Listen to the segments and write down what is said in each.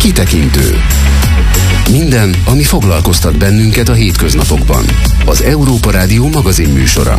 Kitekintő. Minden, ami foglalkoztat bennünket a hétköznapokban. Az Európa Rádió magazinműsora.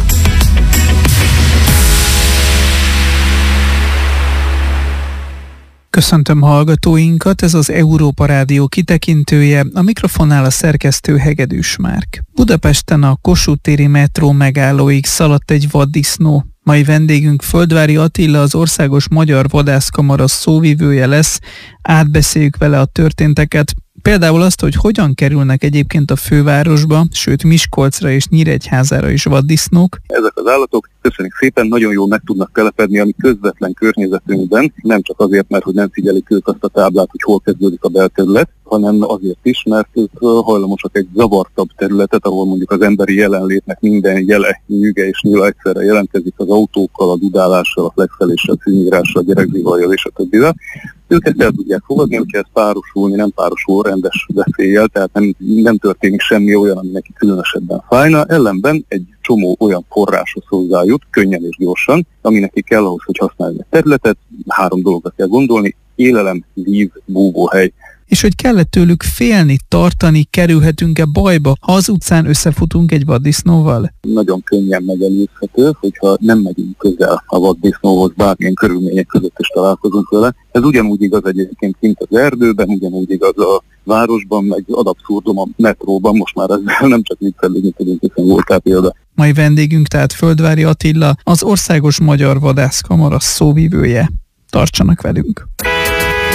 Köszöntöm hallgatóinkat, ez az Európa Rádió kitekintője, a mikrofonnál a szerkesztő Hegedűs Márk. Budapesten a Kossuth téri metró megállóig szaladt egy vaddisznó. Mai vendégünk Földváry Attila, az Országos Magyar Vadászkamara szóvivője lesz. Átbeszéljük vele a történteket. Például azt, hogy hogyan kerülnek egyébként a fővárosba, sőt Miskolcra és Nyíregyházára is vaddisznók. Ezek az állatok, köszönjük szépen, nagyon jól meg tudnak telepedni a mi közvetlen környezetünkben, nem csak azért, mert hogy nem figyelik ők azt a táblát, hogy hol kezdődik a belterület, hanem azért is, mert ők hajlamosak egy zavartabb területet, ahol mondjuk az emberi jelenlétnek minden jele, nyüge és nyila egyszerre jelentkezik az autókkal, a dudálással, a flexeléssel, a szűnyírással, a gyerekzivajjal és a többivel. Ők ezt el tudják fogadni, hogyha ez párosulni, nem párosul rendes veszéllyel, tehát nem történik semmi olyan, ami neki különösebben fájna, ellenben egy csomó olyan forráshoz hozzájut, könnyen és gyorsan, ami neki kell ahhoz, hogy használjon egy területet. 3 dologra kell gondolni: élelem, víz, búvóhely. És hogy kellett tőlük félni, tartani, kerülhetünk-e bajba, ha az utcán összefutunk egy vaddisznóval? Nagyon könnyen megelőzhető, hogyha nem megyünk közel a vaddisznóhoz, bármilyen körülmények között is találkozunk vele. Ez ugyanúgy igaz egyébként kint az erdőben, ugyanúgy igaz a városban, meg ad abszurdum a metróban, most már ezzel nem csak viccelődni tudunk, hiszen voltál példa. Mai vendégünk tehát Földváry Attila, az Országos Magyar Vadászkamara szóvivője. Tartsanak velünk!